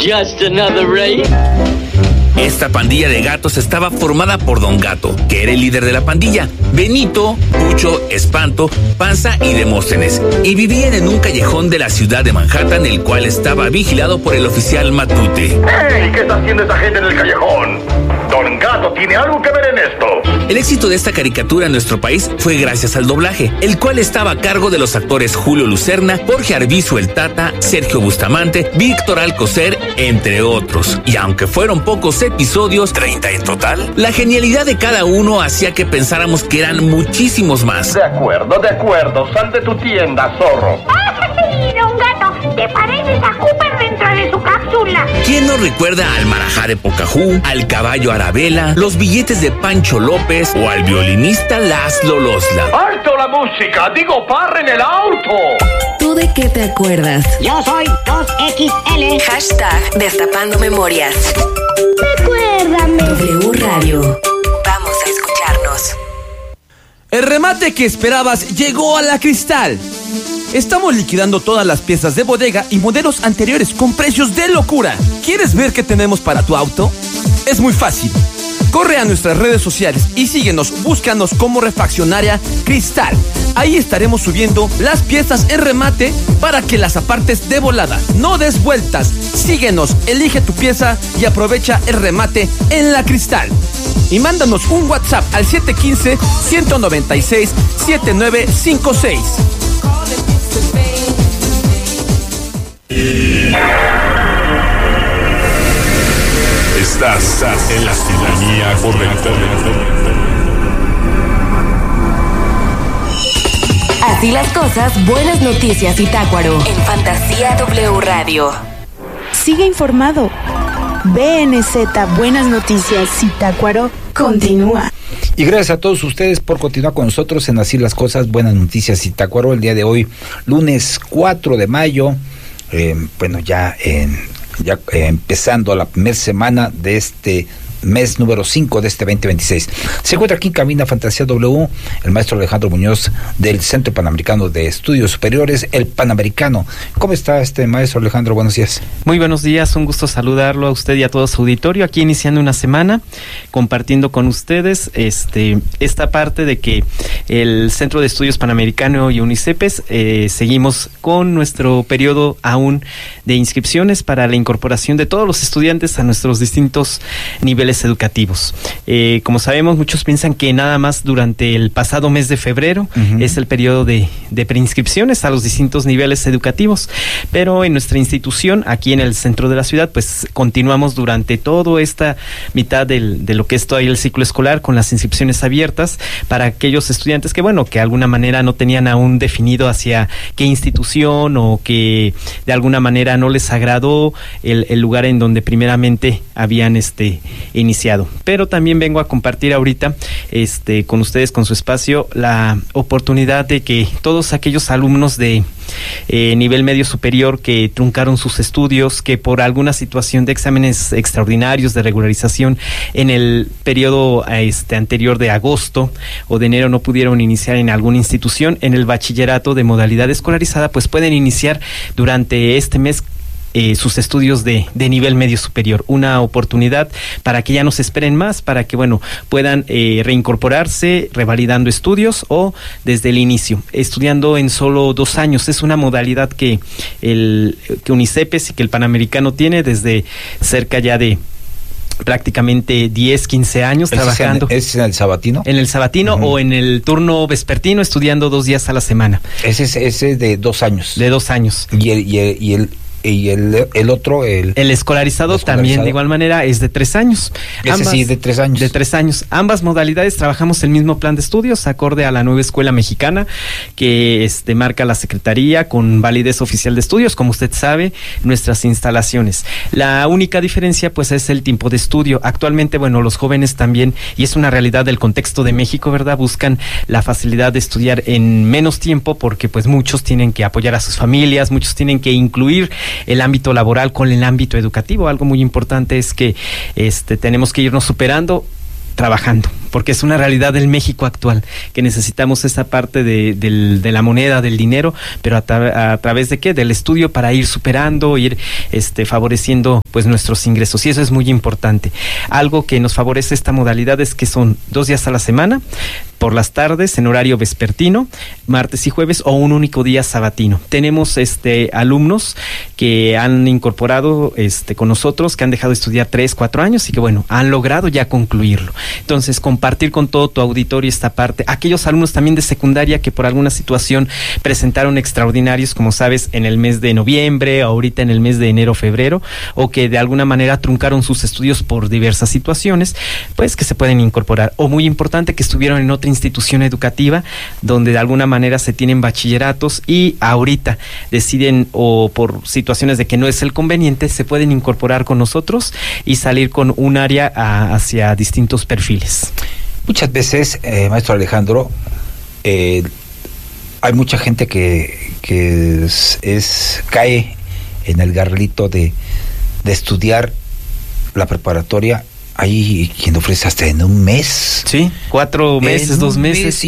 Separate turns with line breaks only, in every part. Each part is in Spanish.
Just another raid.
Esta pandilla de gatos estaba formada por Don Gato, que era el líder de la pandilla, Benito, Pucho, Espanto, Panza y Demóstenes, y vivían en un callejón de la ciudad de Manhattan, el cual estaba vigilado por el oficial Matute.
¡Hey! ¿Qué está haciendo esa gente en el callejón? Don Gato tiene algo que ver en esto.
El éxito de esta caricatura en nuestro país fue gracias al doblaje, el cual estaba a cargo de los actores Julio Lucerna, Jorge Arbizu el Tata, Sergio Bustamante, Víctor Alcocer, entre otros. Y aunque fueron pocos episodios, 30 en total, la genialidad de cada uno hacía que pensáramos que eran muchísimos más.
De acuerdo, sal de tu tienda, zorro.
¡Ay, Don Gato! ¿Te pareces a Cooper dentro de su cápsula?
¿Quién no recuerda al marajá de Pocahú, al caballo Arabela, los billetes de Pancho López o al violinista Laszlo Losla?
¡Alto la música! ¡Digo, parren el auto!
¿Tú de qué te acuerdas?
Yo soy 2XL.
Hashtag Destapando Memorias.
Recuérdame.
W Radio. Vamos a escucharnos.
El remate que esperabas llegó a la Cristal. Estamos liquidando todas las piezas de bodega y modelos anteriores con precios de locura. ¿Quieres ver qué tenemos para tu auto? Es muy fácil. Corre a nuestras redes sociales y síguenos, búscanos como Refaccionaria Cristal. Ahí estaremos subiendo las piezas en remate para que las apartes de volada. No des vueltas, síguenos, elige tu pieza y aprovecha el remate en la Cristal. Y mándanos un WhatsApp al 715-196-7956.
Estás en la sintonía correcta.
Así las cosas, buenas noticias Zitácuaro en Fantasía W Radio.
Sigue informado. BNZ Buenas Noticias Zitácuaro continúa.
Y gracias a todos ustedes por continuar con nosotros en Así las Cosas, Buenas Noticias Zitácuaro. El día de hoy, lunes 4 de mayo, empezando la primera semana de este mes número 5 de este 2026. Se encuentra aquí en cabina Fantasía W el maestro Alejandro Muñoz del Centro Panamericano de Estudios Superiores, el Panamericano. ¿Cómo está maestro Alejandro? Buenos días.
Muy buenos días, un gusto saludarlo a usted y a todo su auditorio, aquí iniciando una semana, compartiendo con ustedes esta parte de que el Centro de Estudios Panamericano y UNICEPES seguimos con nuestro periodo aún de inscripciones para la incorporación de todos los estudiantes a nuestros distintos niveles educativos. Como sabemos, muchos piensan que nada más durante el pasado mes de febrero es el periodo de preinscripciones a los distintos niveles educativos, pero en nuestra institución, aquí en el centro de la ciudad, pues continuamos durante toda esta mitad de lo que es todavía el ciclo escolar con las inscripciones abiertas para aquellos estudiantes que de alguna manera no tenían aún definido hacia qué institución o que de alguna manera no les agradó el lugar en donde primeramente habían iniciado. Pero también vengo a compartir ahorita con ustedes, con su espacio, la oportunidad de que todos aquellos alumnos de nivel medio superior que truncaron sus estudios, que por alguna situación de exámenes extraordinarios de regularización en el periodo anterior de agosto o de enero no pudieron iniciar en alguna institución, en el bachillerato de modalidad escolarizada, pues pueden iniciar durante este mes sus estudios de nivel medio superior. Una oportunidad para que ya no se esperen más, para que puedan reincorporarse revalidando estudios o desde el inicio, estudiando en solo 2 años. Es una modalidad que UNICEPES y que el Panamericano tiene desde cerca ya de prácticamente 10, 15 años trabajando.
¿Es en el sabatino? En el sabatino
o en el turno vespertino, estudiando 2 días a la semana.
Ese es de 2 años.
De 2 años.
Y el otro, el
escolarizado también de igual manera es de 3 años.
De 3 años.
De 3 años. Ambas modalidades trabajamos el mismo plan de estudios, acorde a la nueva escuela mexicana que marca la Secretaría con validez oficial de estudios, como usted sabe, nuestras instalaciones. La única diferencia pues es el tiempo de estudio. Actualmente, los jóvenes también, y es una realidad del contexto de México, ¿verdad? Buscan la facilidad de estudiar en menos tiempo porque pues muchos tienen que apoyar a sus familias, muchos tienen que incluir el ámbito laboral con el ámbito educativo. Algo muy importante es que tenemos que irnos superando trabajando, porque es una realidad del México actual, que necesitamos esa parte de la moneda, del dinero, pero a través de ¿qué? Del estudio, para ir superando, ir favoreciendo pues nuestros ingresos, y eso es muy importante. Algo que nos favorece esta modalidad es que son 2 días a la semana, por las tardes, en horario vespertino, martes y jueves, o un único día sabatino. Tenemos alumnos que han incorporado con nosotros, que han dejado de estudiar 3-4 años y que bueno, han logrado ya concluirlo. Entonces, compartir con todo tu auditorio esta parte. Aquellos alumnos también de secundaria que por alguna situación presentaron extraordinarios, como sabes, en el mes de noviembre, ahorita en el mes de enero, febrero, o que de alguna manera truncaron sus estudios por diversas situaciones, pues que se pueden incorporar. O muy importante, que estuvieron en otra institución educativa donde de alguna manera se tienen bachilleratos y ahorita deciden, o por situaciones de que no es el conveniente, se pueden incorporar con nosotros y salir con un área hacia distintos perfiles.
Muchas veces, maestro Alejandro, hay mucha gente que cae en el garlito de estudiar la preparatoria. Hay quien ofrece hasta en un mes.
Sí, 4 meses, 2 meses.
Y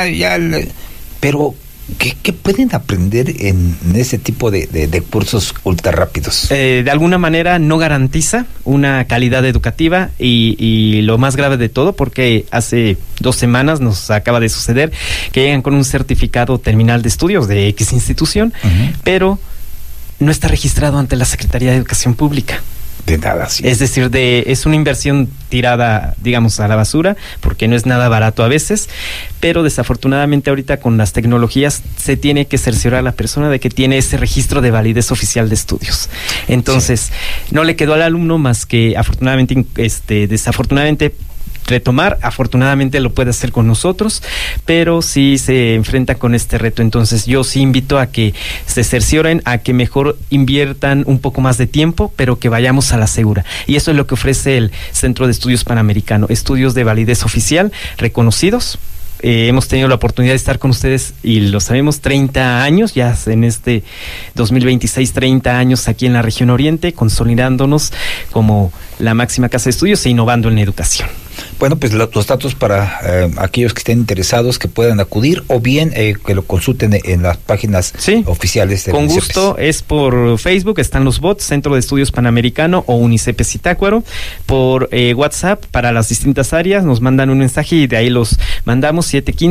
pero, ¿qué pueden aprender en ese tipo de cursos ultra rápidos?
De alguna manera no garantiza una calidad educativa y lo más grave de todo, porque hace 2 semanas nos acaba de suceder que llegan con un certificado terminal de estudios de X institución, pero no está registrado ante la Secretaría de Educación Pública.
De nada, sí.
Es decir, es una inversión tirada, digamos, a la basura, porque no es nada barato a veces, pero desafortunadamente ahorita con las tecnologías se tiene que cerciorar a la persona de que tiene ese registro de validez oficial de estudios. Entonces, no le quedó al alumno más que, desafortunadamente, retomar. Afortunadamente lo puede hacer con nosotros, pero sí se enfrenta con este reto. Entonces yo sí invito a que se cercioren, a que mejor inviertan un poco más de tiempo, pero que vayamos a la segura. Y eso es lo que ofrece el Centro de Estudios Panamericano, estudios de validez oficial reconocidos. Hemos tenido la oportunidad de estar con ustedes, y lo sabemos, 30 años, ya en este 2026, 30 años aquí en la región oriente, consolidándonos como la máxima casa de estudios e innovando en la educación.
Bueno, pues los datos para aquellos que estén interesados, que puedan acudir, o bien que lo consulten en las páginas oficiales de
con
UNICEPES.
Gusto, es por Facebook, están los bots, Centro de Estudios Panamericano o UNICEPES Zitácuaro. Por WhatsApp, para las distintas áreas, nos mandan un mensaje y de ahí los mandamos,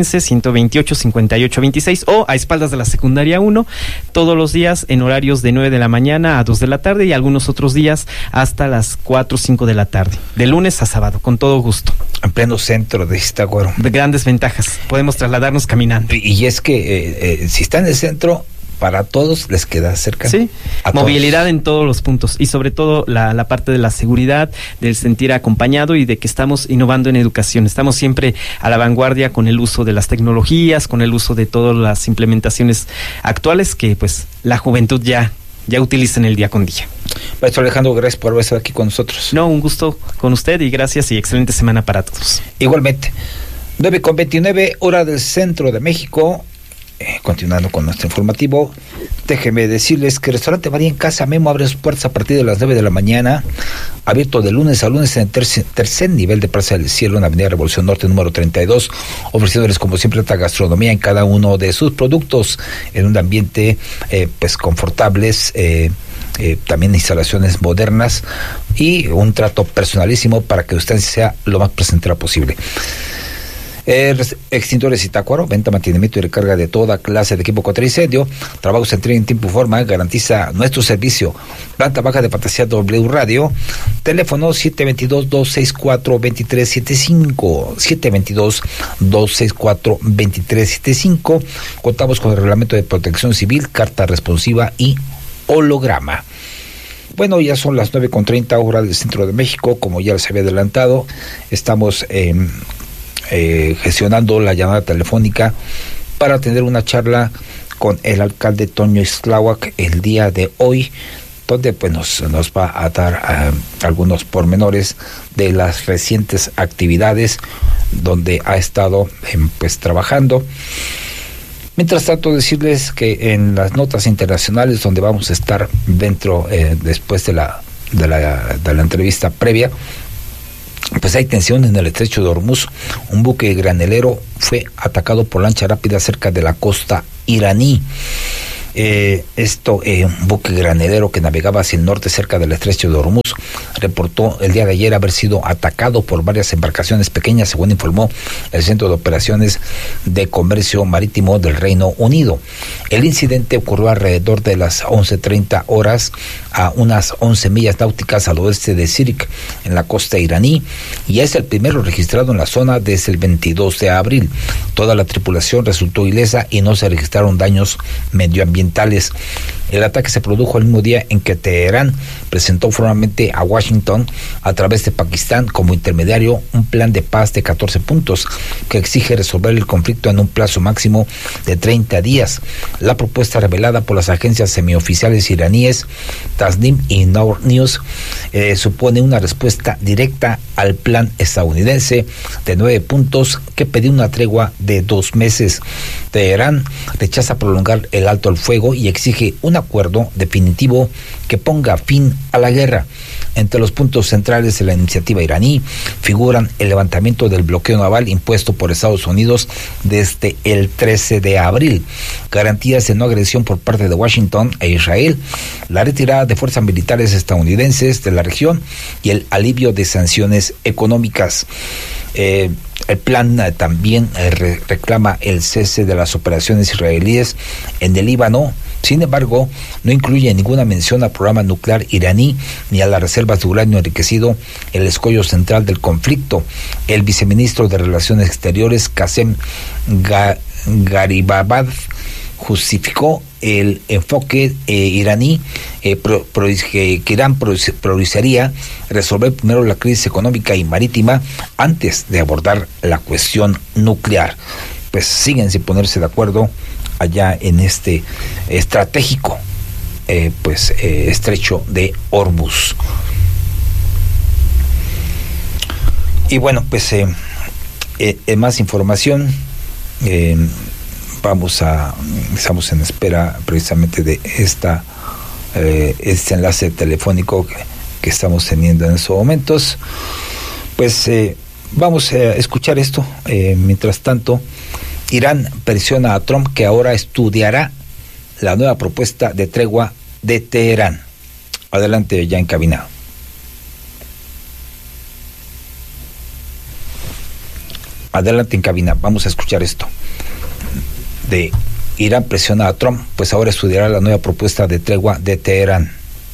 715-128-5826, o a espaldas de la secundaria 1, todos los días en horarios de 9 de la mañana a 2 de la tarde, y algunos otros días hasta las 4 o 5 de la tarde, de lunes a sábado, con todo gusto.
En pleno centro de Zitácuaro.
De grandes ventajas, podemos trasladarnos caminando.
Y es que si está en el centro, para todos les queda cerca.
Sí, movilidad todos. En todos los puntos, y sobre todo la parte de la seguridad, del sentir acompañado y de que estamos innovando en educación. Estamos siempre a la vanguardia con el uso de las tecnologías, con el uso de todas las implementaciones actuales que pues la juventud ya utiliza en el día con día.
Maestro Alejandro, gracias por haber estado aquí con nosotros.
No, un gusto con usted, y gracias, y excelente semana para todos.
Igualmente. 9:29, hora del centro de México. Continuando con nuestro informativo, déjeme decirles que el restaurante María en Casa Memo abre sus puertas a partir de las 9 de la mañana, abierto de lunes a lunes en el tercer nivel de Plaza del Cielo, en Avenida Revolución Norte número 32, ofreciéndoles como siempre alta gastronomía en cada uno de sus productos, en un ambiente pues confortables, también instalaciones modernas y un trato personalísimo para que usted sea lo más placentera posible. Extintores Zitácuaro, venta, mantenimiento y recarga de toda clase de equipo contra incendio, trabajos en tren en tiempo y forma, garantiza nuestro servicio. Planta baja de Fantasía W Radio, teléfono 722-264-2375, 722-264-2375. Contamos con el reglamento de protección civil, carta responsiva y holograma. Bueno, ya son las 9:30 hora del centro de México. Como ya les había adelantado, estamos gestionando la llamada telefónica para tener una charla con el alcalde Toño Ixtláhuac el día de hoy, donde pues nos va a dar algunos pormenores de las recientes actividades donde ha estado pues trabajando. Mientras tanto, decirles que en las notas internacionales, donde vamos a estar dentro después de la entrevista previa, Pues hay tensión en el estrecho de Hormuz. Un buque granelero fue atacado por lancha rápida cerca de la costa iraní. Un buque granelero que navegaba hacia el norte cerca del estrecho de Hormuz reportó el día de ayer haber sido atacado por varias embarcaciones pequeñas, según informó el Centro de Operaciones de Comercio Marítimo del Reino Unido. El incidente ocurrió alrededor de las 11:30 horas a unas 11 millas náuticas al oeste de Sirik, en la costa iraní, y es el primero registrado en la zona desde el 22 de abril. Toda la tripulación resultó ilesa y no se registraron daños medioambientales. El ataque se produjo el mismo día en que Teherán presentó formalmente a Washington, a través de Pakistán, como intermediario, un plan de paz de 14 puntos que exige resolver el conflicto en un plazo máximo de 30 días. La propuesta revelada por las agencias semioficiales iraníes Tasnim y Nour News supone una respuesta directa al plan estadounidense de 9 puntos que pedía una tregua de 2 meses. Teherán rechaza prolongar el alto al fuego y exige un acuerdo definitivo que ponga fin a la guerra. Entre los puntos centrales de la iniciativa iraní figuran el levantamiento del bloqueo naval impuesto por Estados Unidos desde el 13 de abril, garantías de no agresión por parte de Washington e Israel, la retirada de fuerzas militares estadounidenses de la región y el alivio de sanciones económicas. El plan también reclama el cese de las operaciones israelíes en el Líbano. Sin embargo, no incluye ninguna mención al programa nuclear iraní ni a las reservas de uranio enriquecido, el escollo central del conflicto. El viceministro de Relaciones Exteriores, Qasem Gharibabad, justificó el enfoque iraní que Irán priorizaría resolver primero la crisis económica y marítima antes de abordar la cuestión nuclear. Pues siguen sin ponerse de acuerdo allá en este estratégico estrecho de Hormuz. Y bueno, pues en más información, estamos en espera precisamente de este enlace telefónico que estamos teniendo en estos momentos. Pues vamos a escuchar esto. Mientras tanto, Irán presiona a Trump, que ahora estudiará la nueva propuesta de tregua de Teherán. Adelante, ya en cabina. Adelante en cabina, vamos a escuchar esto. De Irán presiona a Trump, pues ahora estudiará la nueva propuesta de tregua de Teherán.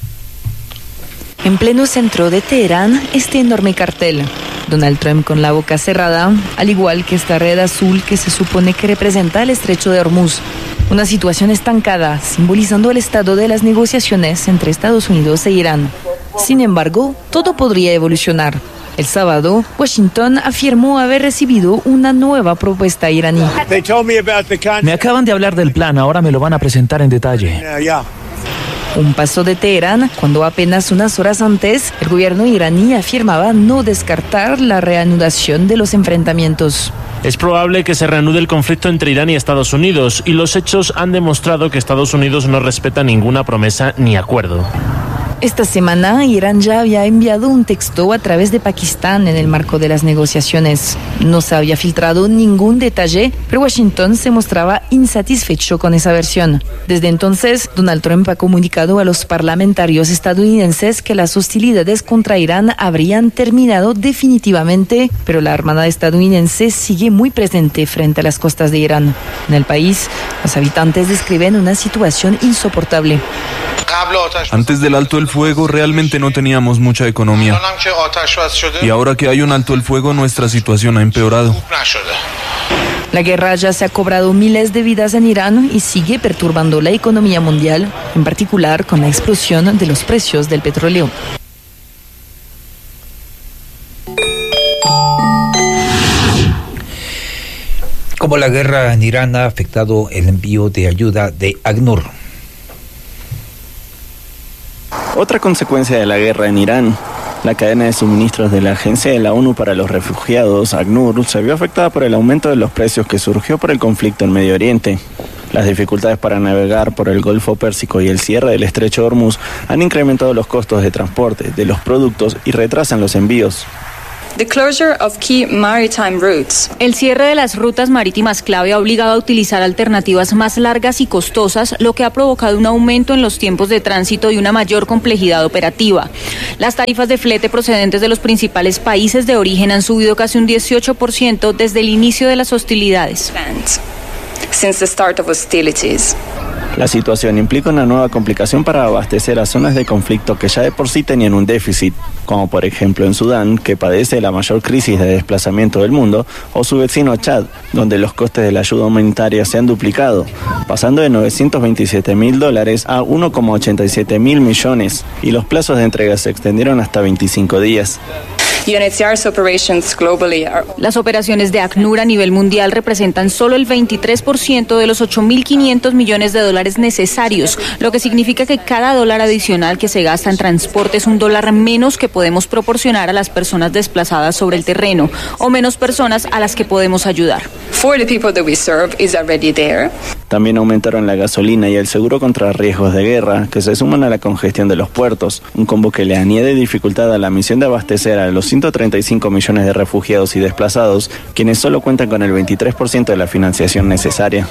En pleno centro de Teherán, este enorme cartel. Donald Trump con la boca cerrada, al igual que esta red azul que se supone que representa el estrecho de Hormuz. Una situación estancada, simbolizando el estado de las negociaciones entre Estados Unidos e Irán. Sin embargo, todo podría evolucionar. El sábado, Washington afirmó haber recibido una nueva propuesta iraní.
Me acaban de hablar del plan, ahora me lo van a presentar en detalle.
Un paso de Teherán cuando apenas unas horas antes el gobierno iraní afirmaba no descartar la reanudación de los enfrentamientos.
Es probable que se reanude el conflicto entre Irán y Estados Unidos, y los hechos han demostrado que Estados Unidos no respeta ninguna promesa ni acuerdo.
Esta semana, Irán ya había enviado un texto a través de Pakistán en el marco de las negociaciones. No se había filtrado ningún detalle, pero Washington se mostraba insatisfecho con esa versión. Desde entonces, Donald Trump ha comunicado a los parlamentarios estadounidenses que las hostilidades contra Irán habrían terminado definitivamente, pero la Armada estadounidense sigue muy presente frente a las costas de Irán. En el país, los habitantes describen una situación insoportable.
Antes del alto el fuego realmente no teníamos mucha economía. Y ahora que hay un alto el fuego, nuestra situación ha empeorado.
La guerra ya se ha cobrado miles de vidas en Irán y sigue perturbando la economía mundial, en particular con la explosión de los precios del petróleo.
Como la guerra en Irán ha afectado el envío de ayuda de ACNUR.
Otra consecuencia de la guerra en Irán, la cadena de suministros de la Agencia de la ONU para los Refugiados, ACNUR, se vio afectada por el aumento de los precios que surgió por el conflicto en Medio Oriente. Las dificultades para navegar por el Golfo Pérsico y el cierre del estrecho de Hormuz han incrementado los costos de transporte de los productos y retrasan los envíos.
El cierre de las rutas marítimas clave ha obligado a utilizar alternativas más largas y costosas, lo que ha provocado un aumento en los tiempos de tránsito y una mayor complejidad operativa. Las tarifas de flete procedentes de los principales países de origen han subido casi un 18% desde el inicio de las hostilidades.
La situación implica una nueva complicación para abastecer a zonas de conflicto que ya de por sí tenían un déficit, como por ejemplo en Sudán, que padece la mayor crisis de desplazamiento del mundo, o su vecino Chad, donde los costes de la ayuda humanitaria se han duplicado, pasando de $927.000 a $1,87 millones, y los plazos de entrega se extendieron hasta 25 días.
Las operaciones de ACNUR a nivel mundial representan solo el 23% de los $8.500 millones necesarios, lo que significa que cada dólar adicional que se gasta en transporte es un dólar menos que podemos proporcionar a las personas desplazadas sobre el terreno, o menos personas a las que podemos ayudar.
También aumentaron la gasolina y el seguro contra riesgos de guerra, que se suman a la congestión de los puertos, un combo que le añade dificultad a la misión de abastecer a los 135 millones de refugiados y desplazados, quienes solo cuentan con el 23% de la financiación necesaria.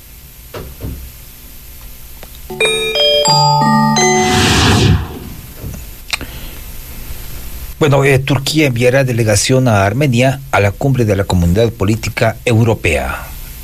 Bueno, Turquía enviará delegación a Armenia a la cumbre de la Comunidad Política Europea.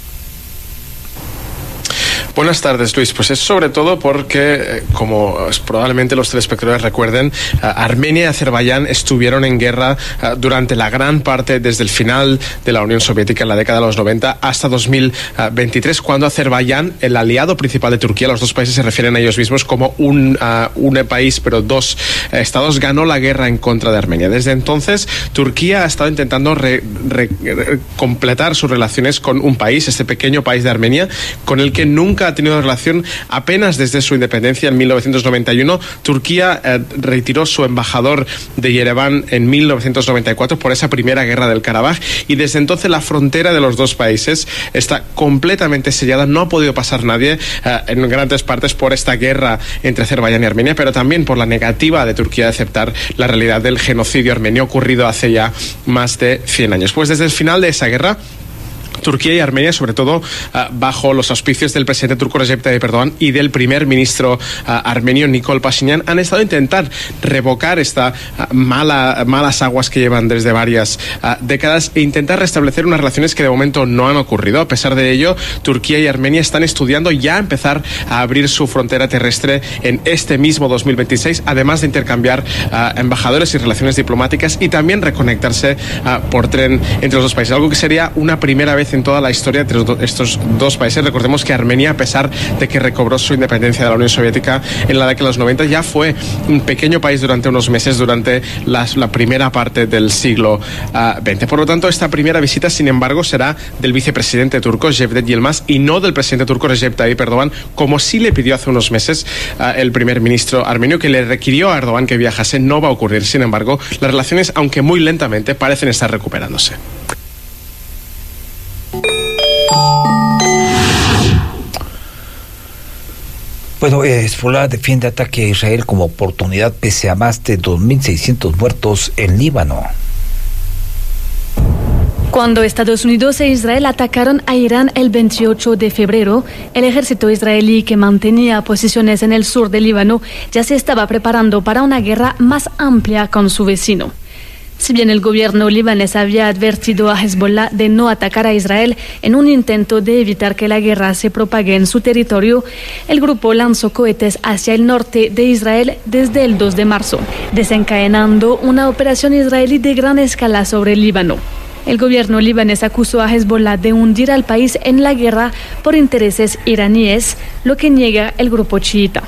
Buenas tardes, Luis. Pues es sobre todo porque, como probablemente los telespectadores recuerden, Armenia y Azerbaiyán estuvieron en guerra durante la gran parte desde el final de la Unión Soviética en la década de los 90 hasta 2023, cuando Azerbaiyán, el aliado principal de Turquía, los dos países se refieren a ellos mismos como un país, pero dos estados, ganó la guerra en contra de Armenia. Desde entonces, Turquía ha estado intentando completar sus relaciones con un país, este pequeño país de Armenia, con el que nunca ha tenido relación apenas desde su independencia en 1991. Turquía retiró su embajador de Yerevan en 1994 por esa primera guerra del Karabaj, y desde entonces la frontera de los dos países está completamente sellada. No ha podido pasar nadie en grandes partes por esta guerra entre Azerbaiyán y Armenia, pero también por la negativa de Turquía de aceptar la realidad del genocidio armenio ocurrido hace ya más de 100 años. Pues desde el final de esa guerra, Turquía y Armenia, sobre todo bajo los auspicios del presidente turco Recep Tayyip Erdogan y del primer ministro armenio Nikol Pashinyan, han estado a intentar revocar esta malas aguas que llevan desde varias décadas e intentar restablecer unas relaciones que de momento no han ocurrido. A pesar de ello, Turquía y Armenia están estudiando ya empezar a abrir su frontera terrestre en este mismo 2026, además de intercambiar embajadores y relaciones diplomáticas, y también reconectarse por tren entre los dos países, algo que sería una primera vez en toda la historia entre estos dos países. Recordemos que Armenia, a pesar de que recobró su independencia de la Unión Soviética en la década de los 90, ya fue un pequeño país durante unos meses, durante la primera parte del siglo XX. Por lo tanto, esta primera visita, sin embargo, será del vicepresidente turco Cevdet Yilmaz y no del presidente turco Recep Tayyip Erdogan, como sí le pidió hace unos meses el primer ministro armenio, que le requirió a Erdogan que viajase. No va a ocurrir. Sin embargo, las relaciones, aunque muy lentamente, parecen estar recuperándose.
Bueno, Hezbollah defiende ataque a Israel como oportunidad pese a más de 2.600 muertos en Líbano.
Cuando Estados Unidos e Israel atacaron a Irán el 28 de febrero, el ejército israelí, que mantenía posiciones en el sur del Líbano, ya se estaba preparando para una guerra más amplia con su vecino. Si bien el gobierno libanés había advertido a Hezbollah de no atacar a Israel en un intento de evitar que la guerra se propague en su territorio, el grupo lanzó cohetes hacia el norte de Israel desde el 2 de marzo, desencadenando una operación israelí de gran escala sobre el Líbano. El gobierno libanés acusó a Hezbollah de hundir al país en la guerra por intereses iraníes, lo que niega el grupo chiita.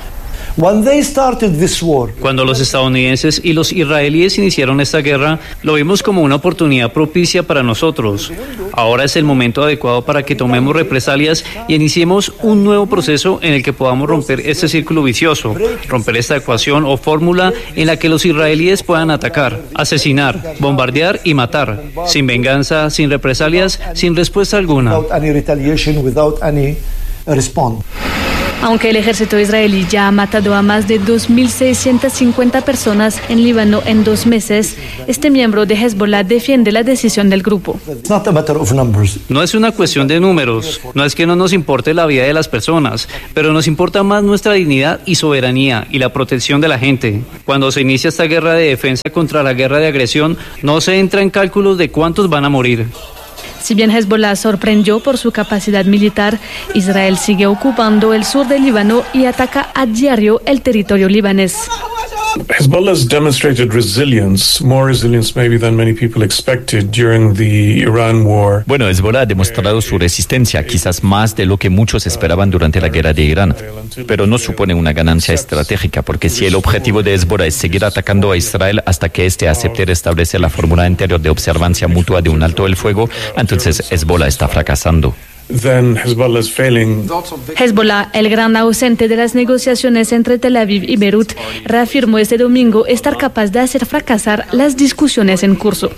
Cuando los estadounidenses y los israelíes iniciaron esta guerra, lo vimos como una oportunidad propicia para nosotros. Ahora es el momento adecuado para que tomemos represalias y iniciemos un nuevo proceso en el que podamos romper este círculo vicioso, romper esta ecuación o fórmula en la que los israelíes puedan atacar, asesinar, bombardear y matar, sin venganza, sin represalias, sin respuesta alguna.
Aunque el ejército israelí ya ha matado a más de 2.650 personas en Líbano en 2 meses, este miembro de Hezbollah defiende la decisión del grupo.
No es una cuestión de números, no es que no nos importe la vida de las personas, pero nos importa más nuestra dignidad y soberanía y la protección de la gente. Cuando se inicia esta guerra de defensa contra la guerra de agresión, no se entra en cálculos de cuántos van a morir.
Si bien Hezbollah sorprendió por su capacidad militar, Israel sigue ocupando el sur del Líbano y ataca a diario el territorio libanés.
Hezbollah has demonstrated resilience, more resilience maybe than many people expected during the Iran war.
Bueno, Hezbollah ha demostrado su resistencia, quizás más de lo que muchos esperaban durante la guerra de Irán, pero no supone una ganancia estratégica, porque si el objetivo de Hezbollah es seguir atacando a Israel hasta que éste acepte restablecer la fórmula anterior de observancia mutua de un alto el fuego, entonces Hezbollah está fracasando.
Then Hezbollah is failing.
Hezbollah, el gran ausente de las negociaciones entre Tel Aviv y Beirut, reafirmó este domingo estar capaz de hacer fracasar las discusiones en curso.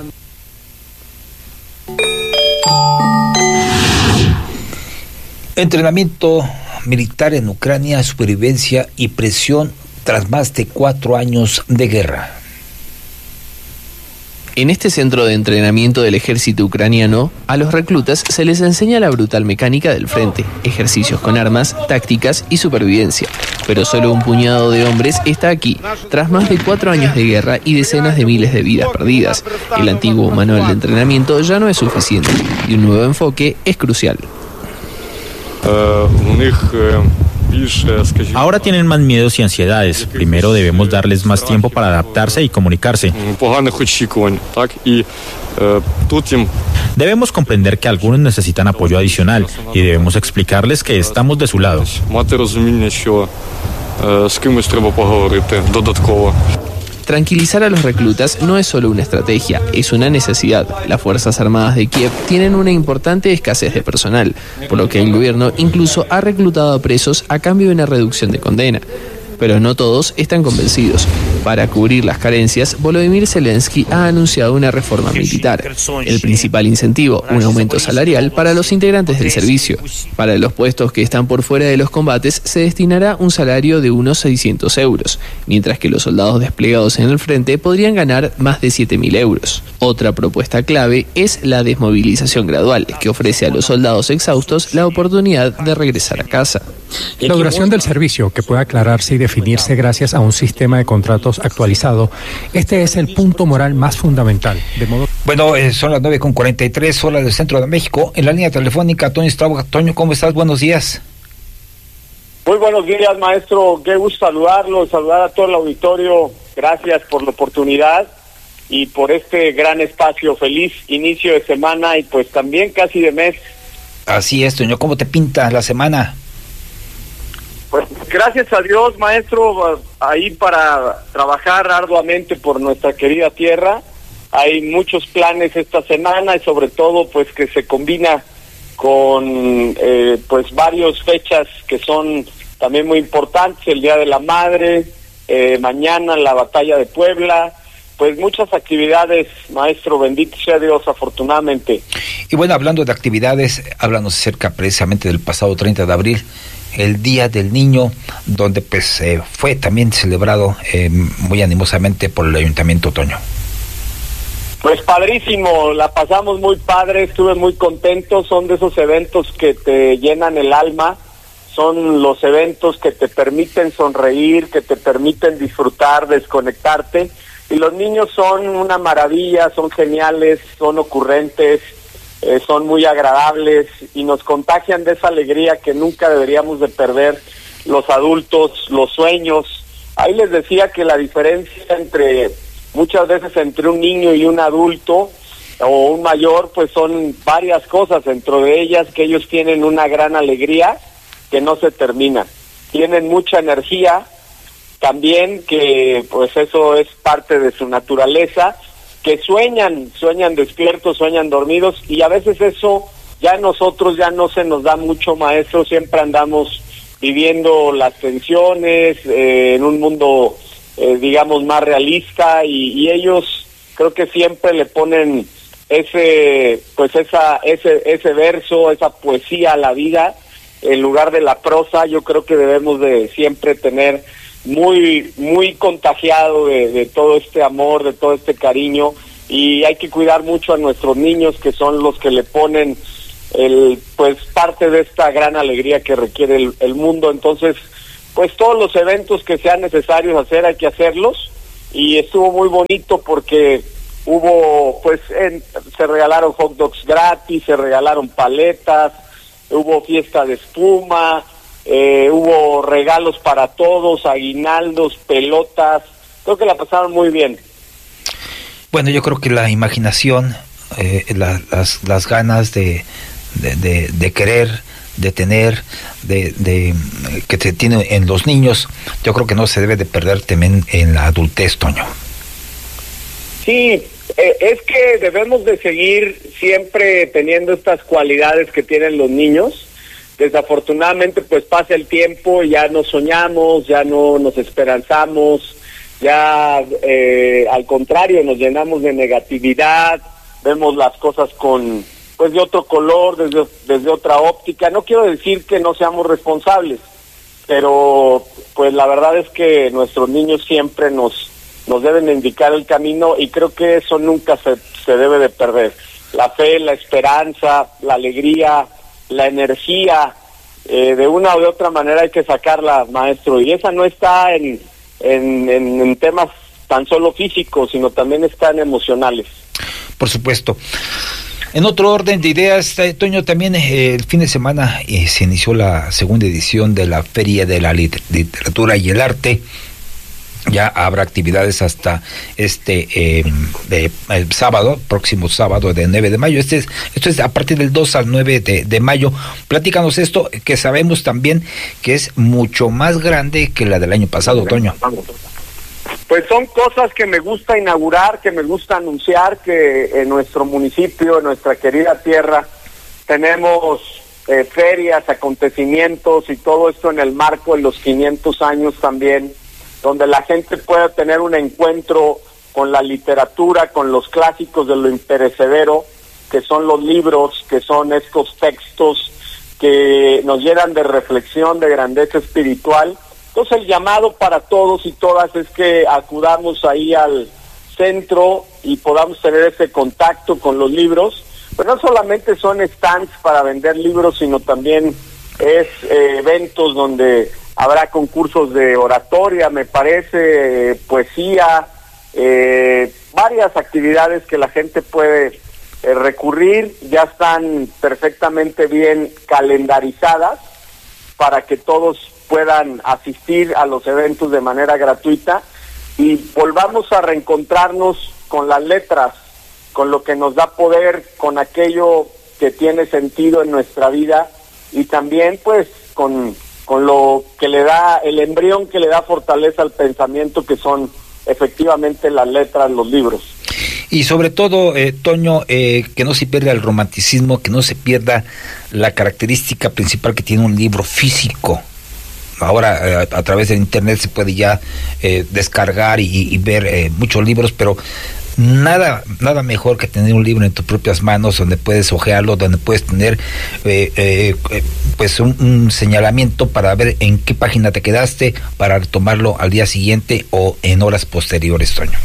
Entrenamiento militar en Ucrania, supervivencia y presión tras más de 4 años de guerra.
En este centro de entrenamiento del ejército ucraniano, a los reclutas se les enseña la brutal mecánica del frente, ejercicios con armas, tácticas y supervivencia. Pero solo un puñado de hombres está aquí, tras más de 4 años de guerra y decenas de miles de vidas perdidas. El antiguo manual de entrenamiento ya no es suficiente y un nuevo enfoque es crucial.
Ahora tienen más miedos y ansiedades. Primero debemos darles más tiempo para adaptarse y comunicarse. Debemos comprender que algunos necesitan apoyo adicional y debemos explicarles que estamos de su lado.
Tranquilizar a los reclutas no es solo una estrategia, es una necesidad. Las Fuerzas Armadas de Kiev tienen una importante escasez de personal, por lo que el gobierno incluso ha reclutado a presos a cambio de una reducción de condena. Pero no todos están convencidos. Para cubrir las carencias, Volodymyr Zelensky ha anunciado una reforma militar. El principal incentivo, un aumento salarial para los integrantes del servicio. Para los puestos que están por fuera de los combates, se destinará un salario de unos 600 euros, mientras que los soldados desplegados en el frente podrían ganar más de 7.000 euros. Otra propuesta clave es la desmovilización gradual, que ofrece a los soldados exhaustos la oportunidad de regresar a casa.
La duración del servicio, que puede aclararse y definirse gracias a un sistema de contratos actualizado, este es el punto moral más fundamental.
Bueno, son las 9:43 horas del centro de México. En la línea telefónica, Toño Estrada. Toño, ¿cómo estás? Buenos días.
Muy buenos días, maestro. Qué gusto saludarlo, saludar a todo el auditorio. Gracias por la oportunidad y por este gran espacio. Feliz inicio de semana y pues también casi de mes.
Así es, Toño. ¿Cómo te pinta la semana?
Pues gracias a Dios, maestro, ahí para trabajar arduamente por nuestra querida tierra. Hay muchos planes esta semana y sobre todo pues que se combina con pues varias fechas que son también muy importantes, el Día de la Madre, mañana la Batalla de Puebla, pues muchas actividades, maestro, bendito sea Dios, afortunadamente.
Y bueno, hablando de actividades, háblanos acerca precisamente del pasado 30 de abril, el Día del Niño, donde pues fue también celebrado muy animosamente por el Ayuntamiento, Toño.
Pues padrísimo, la pasamos muy padre, estuve muy contento, son de esos eventos que te llenan el alma, son los eventos que te permiten sonreír, que te permiten disfrutar, desconectarte, y los niños son una maravilla, son geniales, son ocurrentes, son muy agradables y nos contagian de esa alegría que nunca deberíamos de perder los adultos, los sueños. Ahí les decía que la diferencia muchas veces entre un niño y un adulto o un mayor, pues son varias cosas, dentro de ellas que ellos tienen una gran alegría que no se termina, tienen mucha energía, también que pues eso es parte de su naturaleza, que sueñan despiertos, sueñan dormidos, y a veces eso ya nosotros ya no se nos da mucho, maestro, siempre andamos viviendo las tensiones en un mundo digamos más realista, y ellos creo que siempre le ponen ese verso, esa poesía a la vida, en lugar de la prosa. Yo creo que debemos de siempre tener muy contagiado de todo este amor, de todo este cariño, y hay que cuidar mucho a nuestros niños, que son los que le ponen pues parte de esta gran alegría que requiere el mundo. Entonces, pues todos los eventos que sean necesarios hacer, hay que hacerlos, y estuvo muy bonito porque hubo, pues, se regalaron hot dogs gratis, se regalaron paletas, hubo fiesta de espuma, hubo regalos para todos, aguinaldos, pelotas. Creo que la pasaron muy bien.
Bueno, yo creo que la imaginación, las ganas de querer, de tener, que se tiene en los niños, yo creo que no se debe de perder también en la adultez, Toño.
Sí, es que debemos de seguir siempre teniendo estas cualidades que tienen los niños. Desafortunadamente, pues pasa el tiempo y ya no soñamos, ya no nos esperanzamos, ya al contrario, nos llenamos de negatividad, vemos las cosas pues de otro color, desde otra óptica. No quiero decir que no seamos responsables, pero pues la verdad es que nuestros niños siempre nos deben de indicar el camino, y creo que eso nunca se debe de perder. La fe, la esperanza, la alegría, la energía, de una o de otra manera hay que sacarla, maestro, y esa no está en temas tan solo físicos, sino también están emocionales.
Por supuesto. En otro orden de ideas, Toño, también el fin de semana se inició la segunda edición de la Feria de la Literatura y el Arte. Ya habrá actividades hasta el sábado, próximo sábado, de 9 de mayo. Esto es a partir del 2 al 9 de mayo. Platícanos esto, que sabemos también que es mucho más grande que la del año pasado, Toño.
Pues son cosas que me gusta inaugurar, que me gusta anunciar, que en nuestro municipio, en nuestra querida tierra, tenemos ferias, acontecimientos, y todo esto en el marco de los 500 años también, donde la gente pueda tener un encuentro con la literatura, con los clásicos de lo imperecedero, que son los libros, que son estos textos que nos llenan de reflexión, de grandeza espiritual. Entonces el llamado para todos y todas es que acudamos ahí al centro y podamos tener ese contacto con los libros. Pero no solamente son stands para vender libros, sino también es eventos donde habrá concursos de oratoria, me parece, poesía, varias actividades que la gente puede recurrir. Ya están perfectamente bien calendarizadas para que todos puedan asistir a los eventos de manera gratuita, y volvamos a reencontrarnos con las letras, con lo que nos da poder, con aquello que tiene sentido en nuestra vida, y también pues con lo que le da, el embrión que le da fortaleza al pensamiento, que son efectivamente las letras, los libros.
Y sobre todo, Toño, que no se pierda el romanticismo, que no se pierda la característica principal que tiene un libro físico. Ahora a través de internet se puede ya descargar y ver muchos libros, pero nada mejor que tener un libro en tus propias manos, donde puedes hojearlo, donde puedes tener pues un señalamiento para ver en qué página te quedaste, para retomarlo al día siguiente o en horas posteriores, Toño.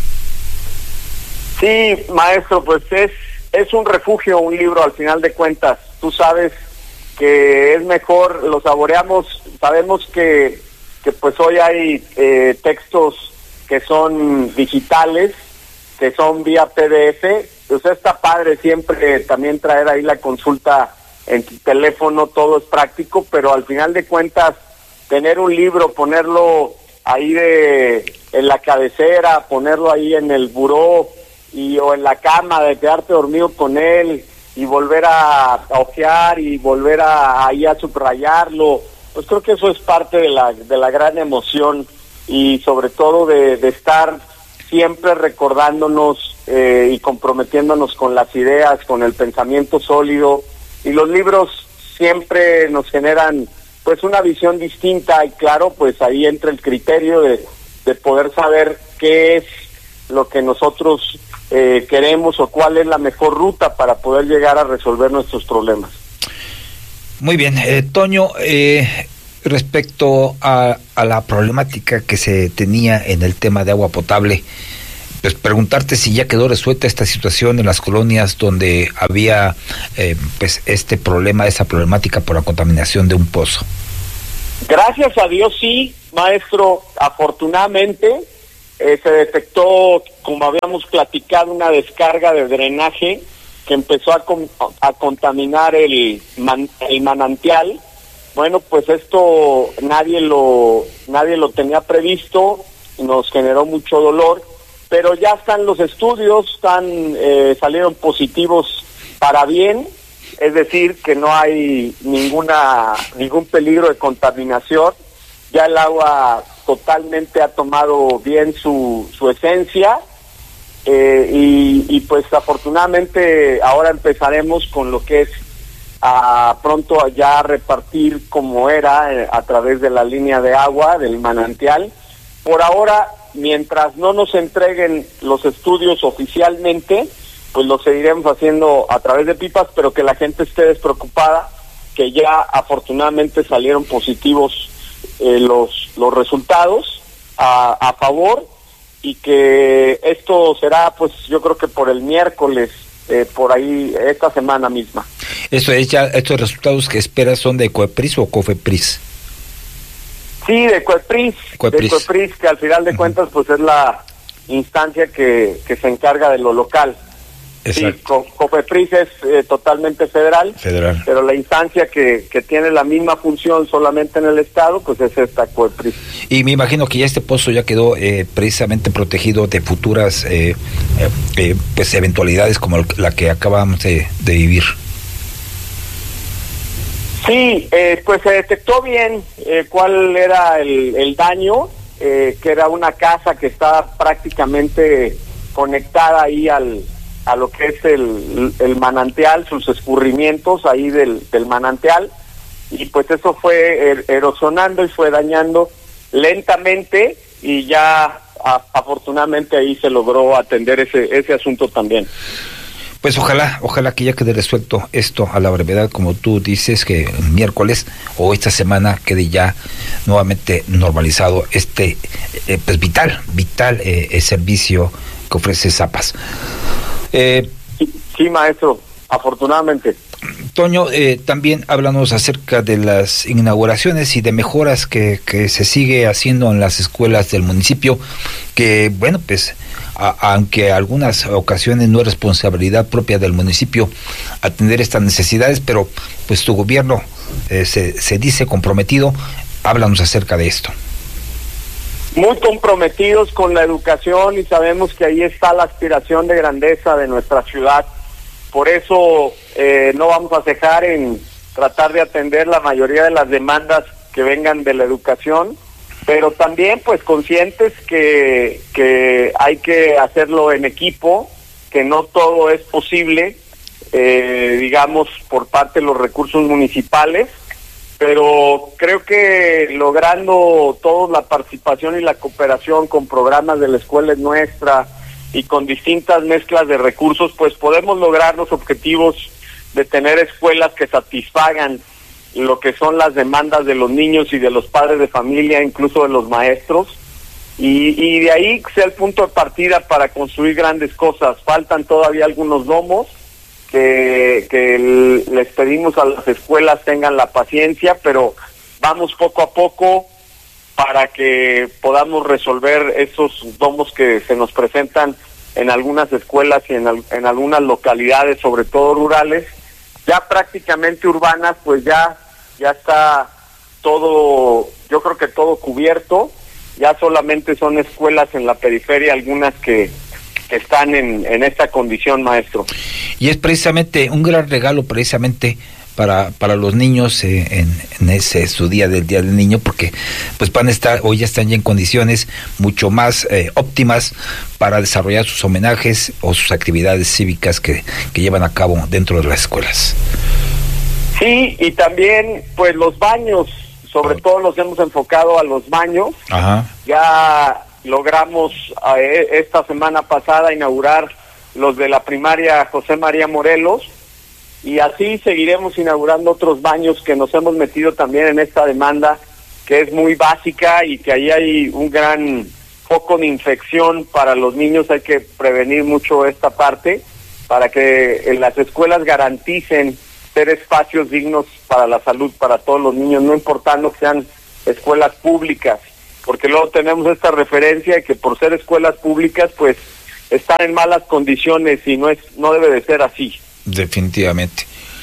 Sí, maestro, pues es un refugio, un libro, al final de cuentas. Tú sabes que es mejor, lo saboreamos, sabemos que pues hoy hay textos que son digitales, que son vía PDF. Pues está padre siempre también traer ahí la consulta en tu teléfono, todo es práctico, pero al final de cuentas tener un libro, ponerlo ahí en la cabecera, ponerlo ahí en el buró o en la cama, de quedarte dormido con él y volver a hojear y volver ahí a subrayarlo, pues creo que eso es parte de la gran emoción, y sobre todo de estar siempre recordándonos y comprometiéndonos con las ideas, con el pensamiento sólido. Y los libros siempre nos generan pues una visión distinta, y claro, pues ahí entra el criterio de poder saber qué es lo que nosotros queremos, o cuál es la mejor ruta para poder llegar a resolver nuestros problemas.
Muy bien, Toño, respecto a la problemática que se tenía en el tema de agua potable, pues preguntarte si ya quedó resuelta esta situación en las colonias donde había pues este problema, esa problemática por la contaminación de un pozo.
Gracias a Dios sí, maestro, afortunadamente se detectó, como habíamos platicado, una descarga de drenaje que empezó a contaminar el manantial. Bueno, pues esto nadie lo tenía previsto, nos generó mucho dolor, pero ya están los estudios, salieron positivos para bien, es decir, que no hay ningún peligro de contaminación. Ya el agua totalmente ha tomado bien su esencia, y pues afortunadamente ahora empezaremos con lo que es pronto ya repartir como era a través de la línea de agua del manantial. Por ahora, mientras no nos entreguen los estudios oficialmente, pues lo seguiremos haciendo a través de pipas, pero que la gente esté despreocupada, que ya afortunadamente salieron positivos los resultados a favor, y que esto será, pues yo creo que por el miércoles, por ahí, esta semana misma.
Eso es ya, estos resultados que esperas son de COEPRIS o COFEPRIS.
Sí, de COEPRIS, que al final de cuentas pues es la instancia que se encarga de lo local. Exacto. Sí, COFEPRIS es totalmente federal, pero la instancia que tiene la misma función solamente en el estado, pues es esta COEPRIS.
Y me imagino que ya este pozo ya quedó precisamente protegido de futuras pues eventualidades como la que acabamos de vivir.
Sí, pues se detectó bien cuál era el daño, que era una casa que estaba prácticamente conectada ahí a lo que es el manantial, sus escurrimientos ahí del manantial, y pues eso fue erosionando y fue dañando lentamente, y ya afortunadamente ahí se logró atender ese asunto también.
Pues ojalá que ya quede resuelto esto a la brevedad, como tú dices, que el miércoles o esta semana quede ya nuevamente normalizado este pues vital servicio que ofrece Zapas.
Sí, maestro, afortunadamente.
Toño, también háblanos acerca de las inauguraciones y de mejoras que se sigue haciendo en las escuelas del municipio, que bueno, pues aunque algunas ocasiones no es responsabilidad propia del municipio atender estas necesidades, pero pues tu gobierno se dice comprometido. Háblanos acerca de esto.
Muy comprometidos con la educación, y sabemos que ahí está la aspiración de grandeza de nuestra ciudad. Por eso no vamos a cejar en tratar de atender la mayoría de las demandas que vengan de la educación, pero también pues conscientes que hay que hacerlo en equipo, que no todo es posible, digamos, por parte de los recursos municipales, pero creo que logrando toda la participación y la cooperación con programas de la Escuela es Nuestra y con distintas mezclas de recursos, pues podemos lograr los objetivos de tener escuelas que satisfagan lo que son las demandas de los niños y de los padres de familia, incluso de los maestros, y de ahí sea el punto de partida para construir grandes cosas. Faltan todavía algunos domos que les pedimos a las escuelas tengan la paciencia, pero vamos poco a poco para que podamos resolver esos domos que se nos presentan en algunas escuelas y en algunas localidades, sobre todo rurales. Ya prácticamente urbanas, pues ya está todo, yo creo que todo cubierto. Ya solamente son escuelas en la periferia, algunas que están en esta condición, maestro.
Y es precisamente un gran regalo precisamente para los niños en ese su día del niño, porque pues van a estar, hoy ya están ya en condiciones mucho más óptimas para desarrollar sus homenajes o sus actividades cívicas que llevan a cabo dentro de las escuelas.
Sí, y también pues los baños, sobre todo los hemos enfocado a los baños. Ajá. Ya logramos esta semana pasada inaugurar los de la primaria José María Morelos, y así seguiremos inaugurando otros baños que nos hemos metido también en esta demanda, que es muy básica y que ahí hay un gran foco de infección para los niños. Hay que prevenir mucho esta parte para que en las escuelas garanticen ser espacios dignos para la salud para todos los niños, no importando que sean escuelas públicas, porque luego tenemos esta referencia de que por ser escuelas públicas pues están en malas condiciones y no debe de ser así.
Definitivamente.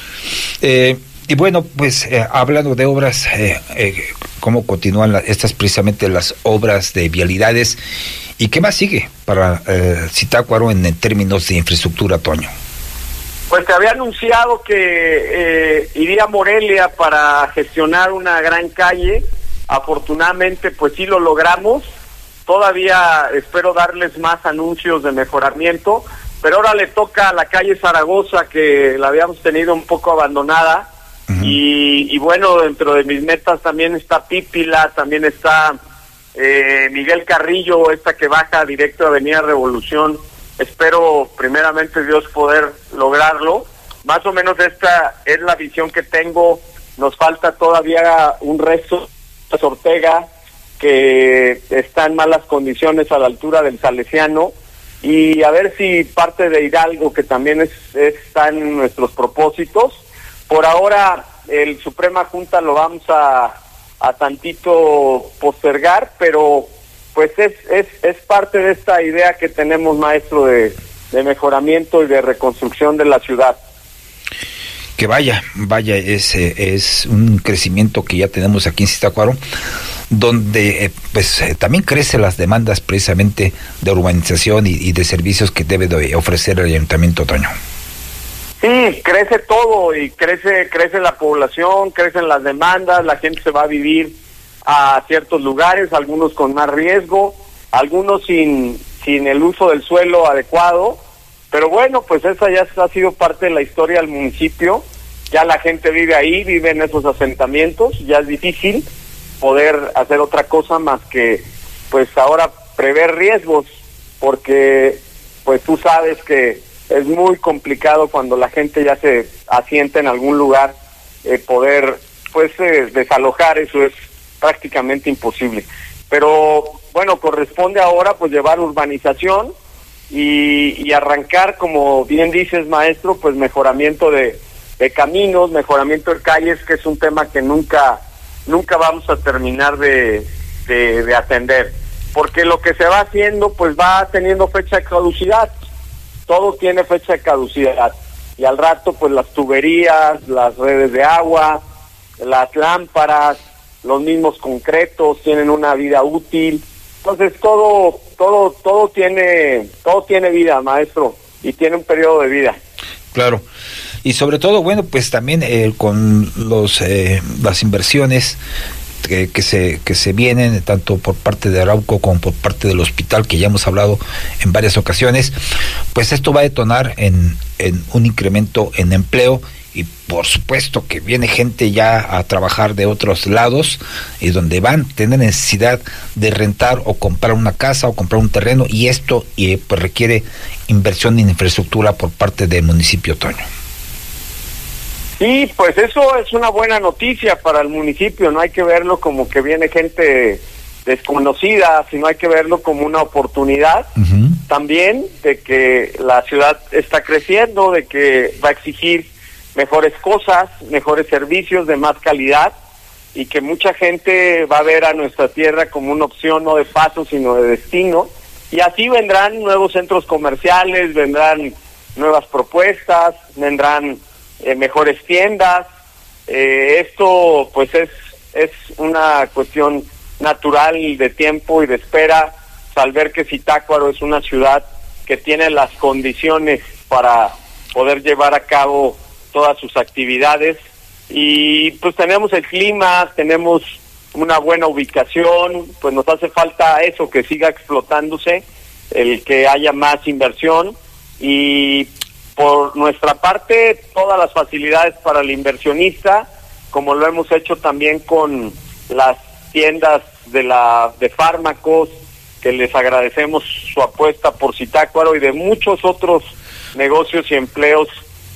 Y bueno, pues hablando de obras, ¿cómo continúan estas precisamente las obras de vialidades? ¿Y qué más sigue para Zitácuaro en términos de infraestructura, Toño?
Pues te había anunciado que iría a Morelia para gestionar una gran calle. Afortunadamente, pues sí lo logramos. Todavía espero darles más anuncios de mejoramiento, pero ahora le toca a la calle Zaragoza, que la habíamos tenido un poco abandonada. Y bueno, dentro de mis metas también está Pípila, también está Miguel Carrillo, esta que baja directo a Avenida Revolución. Espero primeramente Dios poder lograrlo. Más o menos esta es la visión que tengo. Nos falta todavía un resto de Ortega que está en malas condiciones a la altura del Salesiano, y a ver si parte de Hidalgo, que también está en nuestros propósitos. Por ahora el Suprema Junta lo vamos a tantito postergar, pero pues es parte de esta idea que tenemos, maestro, de mejoramiento y de reconstrucción de la ciudad.
Que vaya, es un crecimiento que ya tenemos aquí en Zitácuaro, donde también crecen las demandas precisamente de urbanización y de servicios que debe de ofrecer el Ayuntamiento, Toño.
Sí, crece todo y crece la población, crecen las demandas, la gente se va a vivir a ciertos lugares, algunos con más riesgo, algunos sin el uso del suelo adecuado, pero bueno, pues esa ya ha sido parte de la historia del municipio. Ya la gente vive ahí, vive en esos asentamientos, ya es difícil poder hacer otra cosa más que pues ahora prever riesgos, porque pues tú sabes que es muy complicado cuando la gente ya se asienta en algún lugar, poder pues desalojar, eso es prácticamente imposible. Pero bueno, corresponde ahora pues llevar urbanización y arrancar, como bien dices, maestro, pues mejoramiento de caminos, mejoramiento de calles, que es un tema que nunca vamos a terminar de atender, porque lo que se va haciendo pues va teniendo fecha de caducidad. Todo tiene fecha de caducidad, y al rato pues las tuberías, las redes de agua, las lámparas, los mismos concretos tienen una vida útil. Entonces todo tiene vida, maestro, y tiene un periodo de vida.
Claro. Y sobre todo, bueno, pues también con las inversiones que se vienen, tanto por parte de Arauco como por parte del hospital, que ya hemos hablado en varias ocasiones, pues esto va a detonar en un incremento en empleo, y por supuesto que viene gente ya a trabajar de otros lados, y donde van a tener necesidad de rentar o comprar una casa o comprar un terreno, y esto pues requiere inversión en infraestructura por parte del municipio, Toño.
Sí, pues eso es una buena noticia para el municipio. No hay que verlo como que viene gente desconocida, sino hay que verlo como una oportunidad también de que la ciudad está creciendo, de que va a exigir mejores cosas, mejores servicios de más calidad, y que mucha gente va a ver a nuestra tierra como una opción no de paso, sino de destino. Y así vendrán nuevos centros comerciales, vendrán nuevas propuestas, vendrán mejores tiendas. Esto pues es una cuestión natural de tiempo y de espera, al ver que Zitácuaro es una ciudad que tiene las condiciones para poder llevar a cabo todas sus actividades. Y pues tenemos el clima, tenemos una buena ubicación, pues nos hace falta eso, que siga explotándose, el que haya más inversión, y por nuestra parte todas las facilidades para el inversionista, como lo hemos hecho también con las tiendas de fármacos, que les agradecemos su apuesta por Zitácuaro, y de muchos otros negocios y empleos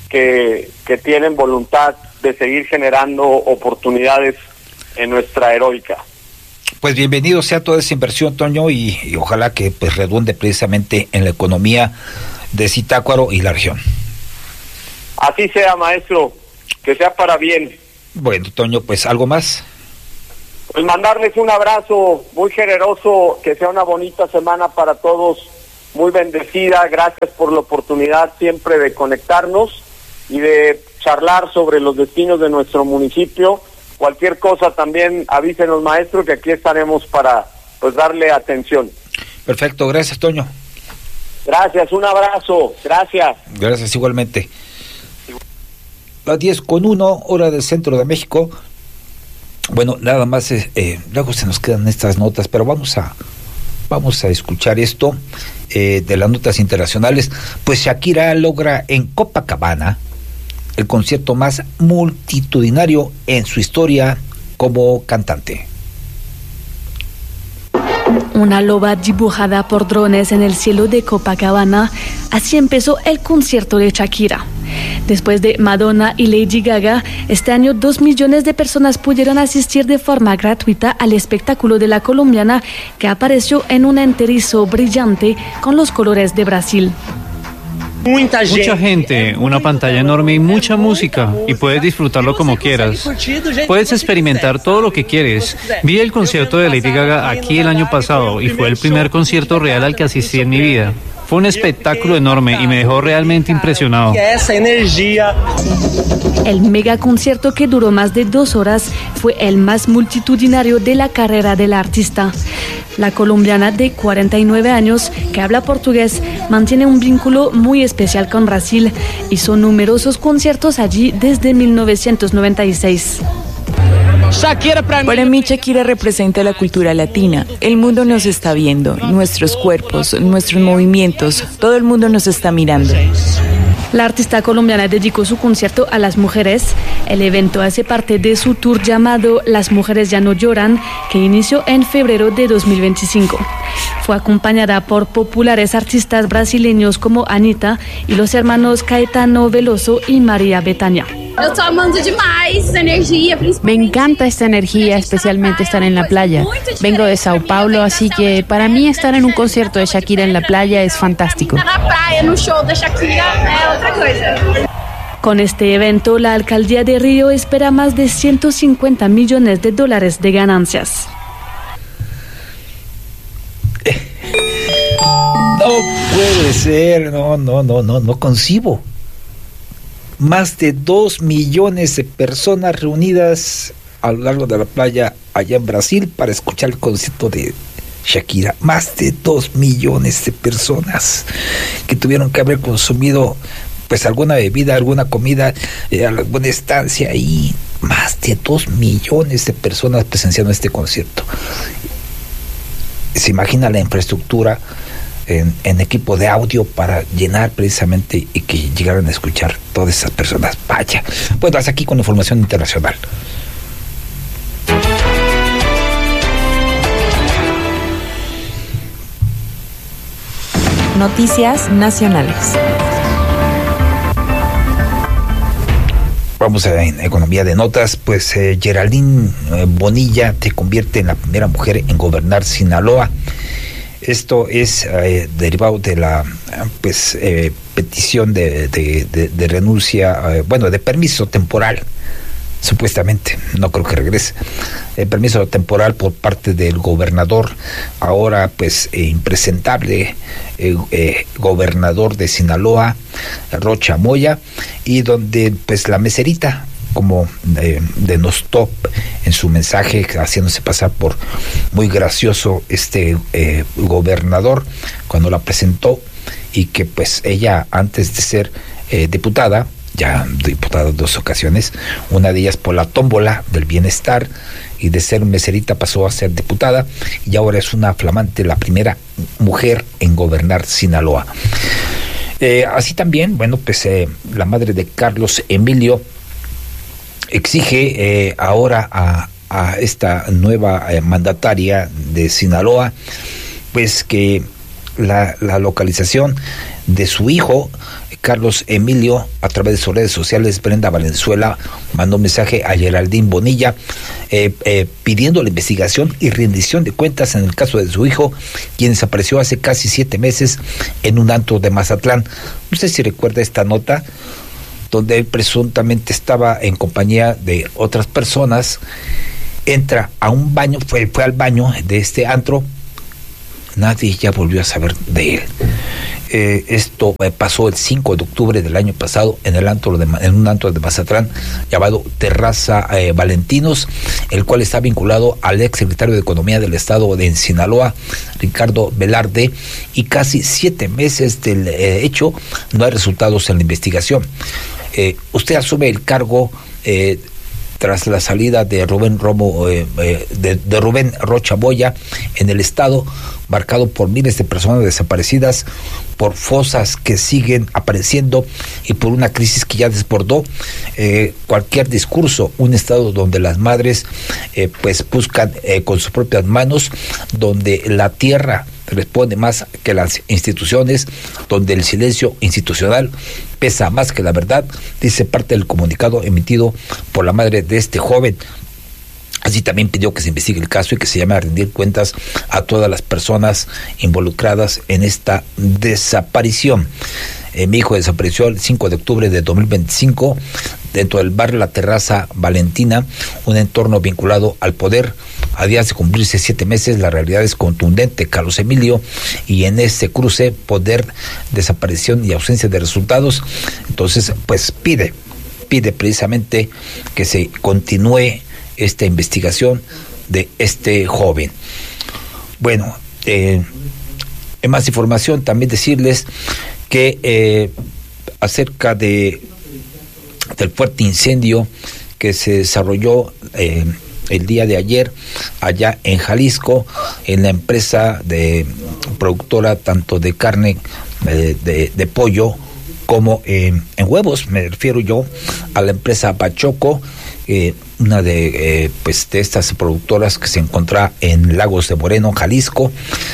que tienen voluntad de seguir generando oportunidades en nuestra heroica.
Pues bienvenido sea toda esa inversión, Toño, y ojalá que pues redunde precisamente en la economía de Zitácuaro y la región.
Así sea, maestro, que sea para bien.
Bueno, Toño, pues algo más.
Pues mandarles un abrazo muy generoso, que sea una bonita semana para todos, muy bendecida. Gracias por la oportunidad siempre de conectarnos y de charlar sobre los destinos de nuestro municipio. Cualquier cosa también avísenos, maestro, que aquí estaremos para pues darle atención.
Perfecto, gracias, Toño.
Gracias, un abrazo, gracias.
Gracias igualmente. Las 10:01, hora del centro de México. Bueno, nada más, luego se nos quedan estas notas, pero vamos a escuchar esto de las notas internacionales. Pues Shakira logra en Copacabana el concierto más multitudinario en su historia como cantante.
Una loba dibujada por drones en el cielo de Copacabana, así empezó el concierto de Shakira. Después de Madonna y Lady Gaga, este año 2 millones de personas pudieron asistir de forma gratuita al espectáculo de la colombiana, que apareció en un enterizo brillante con los colores de Brasil.
Mucha gente, una pantalla enorme y mucha música, y puedes disfrutarlo como quieras. Puedes experimentar todo lo que quieres. Vi el concierto de Lady Gaga aquí el año pasado y fue el primer concierto real al que asistí en mi vida. Fue un espectáculo enorme y me dejó realmente impresionado.
El mega concierto, que duró más de 2 horas, fue el más multitudinario de la carrera de la artista. La colombiana de 49 años, que habla portugués, mantiene un vínculo muy especial con Brasil. Hizo numerosos conciertos allí desde 1996.
Para mí, Shakira representa la cultura latina. El mundo nos está viendo, nuestros cuerpos, nuestros movimientos, todo el mundo nos está mirando.
La artista colombiana dedicó su concierto a las mujeres. El evento hace parte de su tour llamado Las Mujeres Ya No Lloran, que inició en febrero de 2025. Fue acompañada por populares artistas brasileños como Anitta y los hermanos Caetano Veloso y María Bethânia.
Me encanta esta energía, especialmente estar en la playa. Vengo de Sao Paulo, así que para mí estar en un concierto de Shakira en la playa es fantástico.
Con este evento, la alcaldía de Río espera más de $150 millones de ganancias.
No puede ser, no concibo. Más de 2 millones de personas reunidas a lo largo de la playa allá en Brasil para escuchar el concierto de Shakira. Más de 2 millones de personas que tuvieron que haber consumido pues alguna bebida, alguna comida, alguna estancia, y más de 2 millones de personas presenciando este concierto. Se imagina la infraestructura en equipo de audio para llenar precisamente y que llegaran a escuchar todas esas personas. Vaya. Bueno, hasta aquí con información internacional.
Noticias nacionales.
Vamos a en economía de notas. Pues Geraldine Bonilla se convierte en la primera mujer en gobernar Sinaloa. Esto es derivado de la petición de renuncia, de permiso temporal, supuestamente, no creo que regrese, permiso temporal por parte del gobernador, ahora impresentable, gobernador de Sinaloa, Rocha Moya, y donde la meserita, como denostó en su mensaje, haciéndose pasar por muy gracioso gobernador cuando la presentó, y que ella, antes de ser diputada, ya diputada en 2 ocasiones, una de ellas por la tómbola del bienestar, y de ser meserita pasó a ser diputada, y ahora es una flamante, la primera mujer en gobernar Sinaloa. Así también, la madre de Carlos Emilio exige ahora a esta nueva mandataria de Sinaloa, que la localización de su hijo, Carlos Emilio. A través de sus redes sociales, Brenda Valenzuela mandó un mensaje a Geraldine Bonilla pidiendo la investigación y rendición de cuentas en el caso de su hijo, quien desapareció hace casi 7 meses en un antro de Mazatlán. No sé si recuerda esta nota, donde él presuntamente estaba en compañía de otras personas, entra a un baño, fue al baño de este antro, nadie ya volvió a saber de él. Esto pasó el 5 de octubre del año pasado en un antro de Mazatlán llamado Terraza Valentinos, el cual está vinculado al ex secretario de Economía del Estado de Sinaloa, Ricardo Velarde, y casi 7 meses del hecho no hay resultados en la investigación. Usted asume el cargo tras la salida de Rubén Rocha Moya en el estado, marcado por miles de personas desaparecidas, por fosas que siguen apareciendo y por una crisis que ya desbordó cualquier discurso. Un estado donde las madres pues buscan con sus propias manos, donde la tierra responde más que las instituciones, donde el silencio institucional pesa más que la verdad, dice parte del comunicado emitido por la madre de este joven. Así también pidió que se investigue el caso y que se llame a rendir cuentas a todas las personas involucradas en esta desaparición. Mi hijo desapareció el 5 de octubre de 2025 dentro del barrio La Terraza Valentina, un entorno vinculado al poder. A días de cumplirse 7 meses, la realidad es contundente, Carlos Emilio, y en este cruce, poder, desaparición y ausencia de resultados. Entonces, pues pide precisamente que se continúe esta investigación de este joven. Bueno, en más información también decirles que acerca del fuerte incendio que se desarrolló el día de ayer allá en Jalisco, en la empresa productora tanto de carne de pollo como en huevos, me refiero yo a la empresa Pachoco, una de estas productoras que se encuentra en Lagos de Moreno, Jalisco.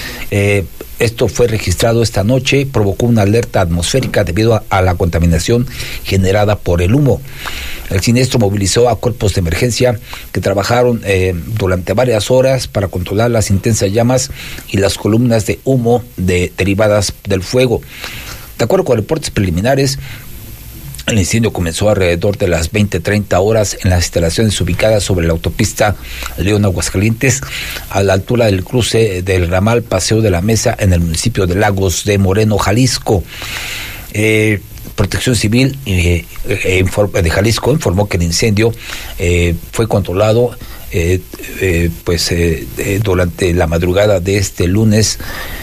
Esto fue registrado esta noche, provocó una alerta atmosférica debido a la contaminación generada por el humo. El siniestro movilizó a cuerpos de emergencia que trabajaron durante varias horas para controlar las intensas llamas y las columnas de humo derivadas del fuego. De acuerdo con reportes preliminares, el incendio comenzó alrededor de las 20:30 horas en las instalaciones ubicadas sobre la autopista León-Aguascalientes, a la altura del cruce del ramal Paseo de la Mesa en el municipio de Lagos de Moreno, Jalisco. Protección Civil de Jalisco informó que el incendio fue controlado durante la madrugada de este lunes.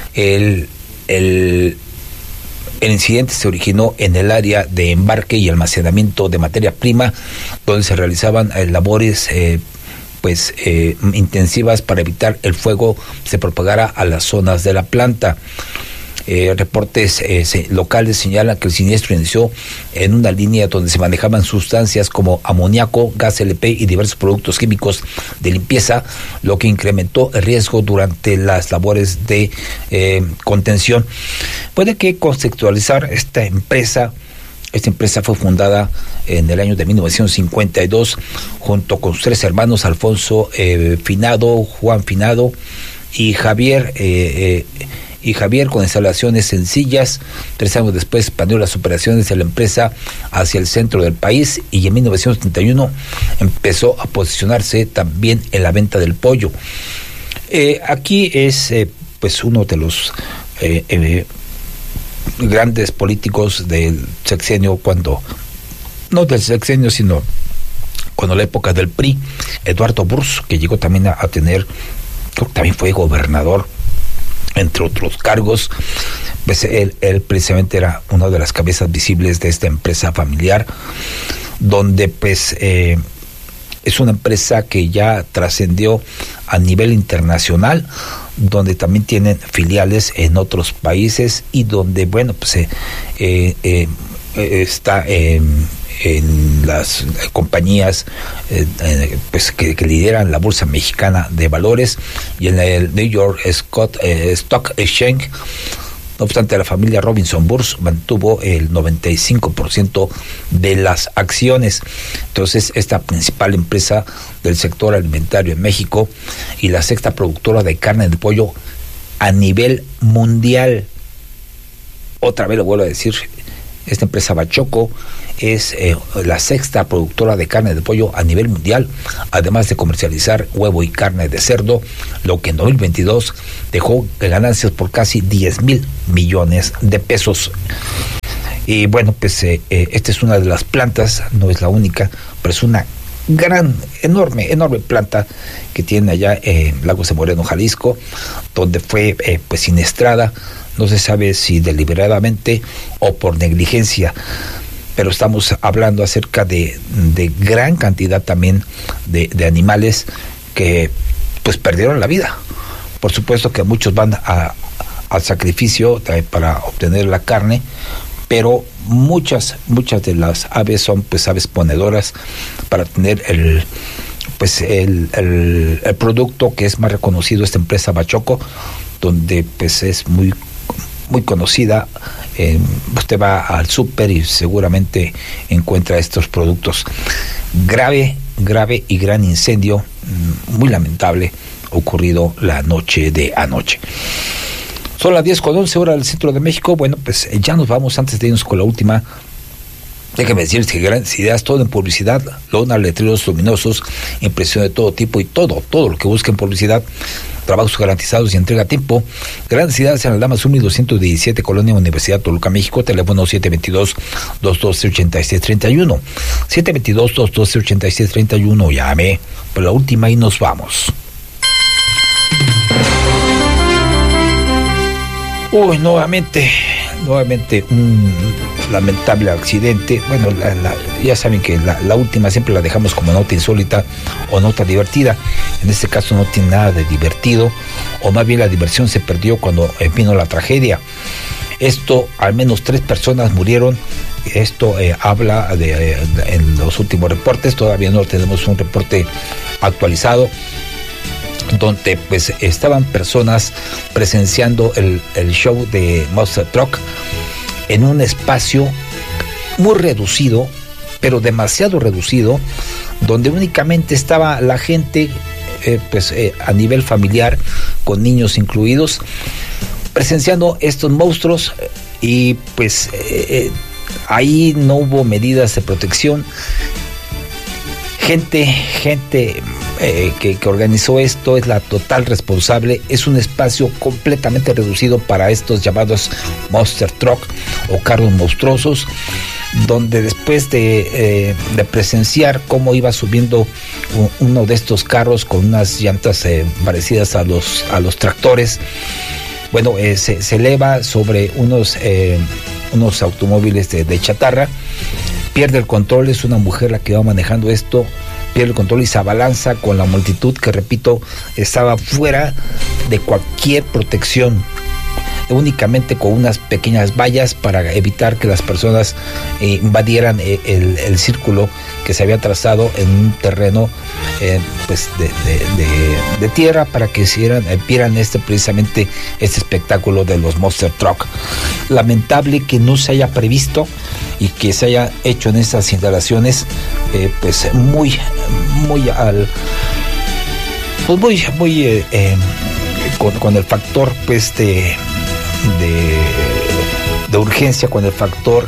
El incidente se originó en el área de embarque y almacenamiento de materia prima, donde se realizaban labores intensivas para evitar el fuego se propagara a las zonas de la planta. Reportes locales señalan que el siniestro inició en una línea donde se manejaban sustancias como amoníaco, gas LP y diversos productos químicos de limpieza, lo que incrementó el riesgo durante las labores de contención. Puede que conceptualizar esta empresa fue fundada en el año de 1952 junto con sus 3 hermanos, Alfonso Finado, Juan Finado y Javier, con instalaciones sencillas. 3 años después expandió las operaciones de la empresa hacia el centro del país y en 1931 empezó a posicionarse también en la venta del pollo. Aquí es uno de los grandes políticos del sexenio, no del sexenio, sino cuando la época del PRI, Eduardo Burz, que llegó también a tener, creo que también fue gobernador, entre otros cargos. Pues él precisamente era una de las cabezas visibles de esta empresa familiar, donde es una empresa que ya trascendió a nivel internacional, donde también tienen filiales en otros países y donde está en las compañías que lideran la Bolsa Mexicana de Valores y en el New York Stock Exchange, No obstante, la familia Robinson Burs mantuvo el 95% de las acciones. Entonces, esta principal empresa del sector alimentario en México y la sexta productora de carne de pollo a nivel mundial. Otra vez lo vuelvo a decir, esta empresa Bachoco es la sexta productora de carne de pollo a nivel mundial, además de comercializar huevo y carne de cerdo, lo que en 2022 dejó ganancias por casi 10,000 millones de pesos. Y bueno, pues esta es una de las plantas, no es la única, pero es una gran, enorme planta que tiene allá en Lagos de Moreno, Jalisco, donde fue pues siniestrada, no se sabe si deliberadamente o por negligencia, pero estamos hablando acerca de gran cantidad también de animales que pues perdieron la vida. Por supuesto que muchos van al sacrificio para obtener la carne, pero muchas de las aves son pues aves ponedoras para tener el producto que es más reconocido, esta empresa Bachoco, donde pues es muy conocida. Usted va al súper y seguramente encuentra estos productos. Grave y gran incendio, muy lamentable, ocurrido la noche de anoche. Son las 10:11 horas del centro de México. Bueno, pues ya nos vamos. Antes de irnos con la última, déjenme decirles que grandes ideas, todo en publicidad, lonas, letreros luminosos, impresión de todo tipo y todo lo que busquen publicidad, trabajos garantizados y entrega a tiempo. Grandes ideas en Aldama Sumi 217, Colonia Universidad Toluca, México, teléfono 722-212-8631. 722-212-8631, llame por la última y nos vamos. Nuevamente un lamentable accidente. Bueno, ya saben que la última siempre la dejamos como nota insólita o nota divertida. En este caso no tiene nada de divertido, o más bien la diversión se perdió cuando vino la tragedia. Esto, al menos 3 personas murieron. Esto habla en los últimos reportes. Todavía no tenemos un reporte actualizado, donde pues estaban personas presenciando el show de Monster Truck en un espacio muy reducido, pero demasiado reducido, donde únicamente estaba la gente a nivel familiar, con niños incluidos, presenciando estos monstruos. Y pues ahí no hubo medidas de protección. Gente que organizó esto es la total responsable. Es un espacio completamente reducido para estos llamados Monster Truck o carros monstruosos, donde después de presenciar cómo iba subiendo uno de estos carros con unas llantas parecidas a los tractores, bueno, se eleva sobre unos automóviles de chatarra, pierde el control. Es una mujer la que va manejando esto, pierde el control y se abalanza con la multitud que, repito, estaba fuera de cualquier protección, únicamente con unas pequeñas vallas para evitar que las personas invadieran el círculo que se había trazado en un terreno de tierra, para que vieran precisamente este espectáculo de los Monster Truck. Lamentable que no se haya previsto y que se haya hecho en estas instalaciones muy con el factor de urgencia, con el factor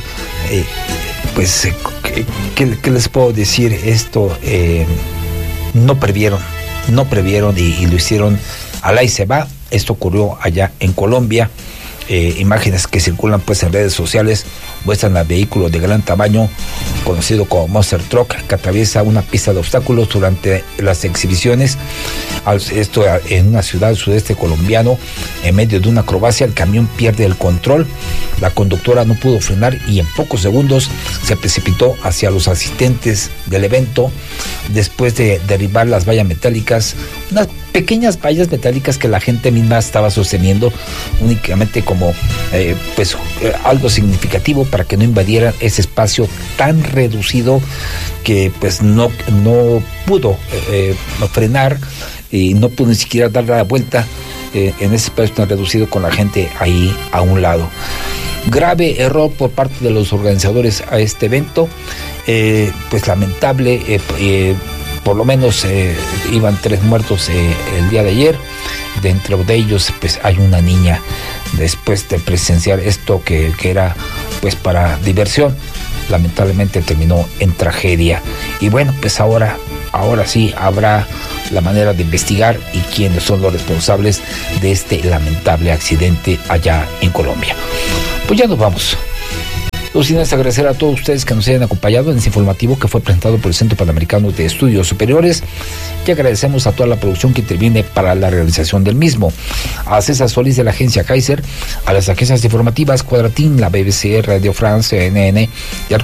¿qué les puedo decir? Esto no previeron y lo hicieron al ahí se va. Esto ocurrió allá en Colombia. Imágenes que circulan en redes sociales muestran al vehículo de gran tamaño conocido como Monster Truck que atraviesa una pista de obstáculos durante las exhibiciones. Esto en una ciudad sudeste colombiano. En medio de una acrobacia, el camión pierde el control. La conductora no pudo frenar y en pocos segundos se precipitó hacia los asistentes del evento, después de derribar las vallas metálicas, unas pequeñas vallas metálicas que la gente misma estaba sosteniendo únicamente como algo significativo para que no invadieran ese espacio tan reducido que no pudo frenar y no pudo ni siquiera dar la vuelta. en ese espacio tan reducido con la gente ahí a un lado. Grave error por parte de los organizadores a este evento, pues lamentable, por lo menos iban 3 muertos el día de ayer. Dentro de ellos pues hay una niña. Después de presenciar esto que era pues para diversión, lamentablemente terminó en tragedia. Y bueno, pues ahora sí habrá la manera de investigar y quiénes son los responsables de este lamentable accidente allá en Colombia. Pues ya nos vamos. No sin antes agradecer a todos ustedes que nos hayan acompañado en este informativo que fue presentado por el Centro Panamericano de Estudios Superiores, y agradecemos a toda la producción que interviene para la realización del mismo. A César Solís de la agencia Kaiser, a las agencias informativas Cuadratín, la BBC, Radio France, CNN y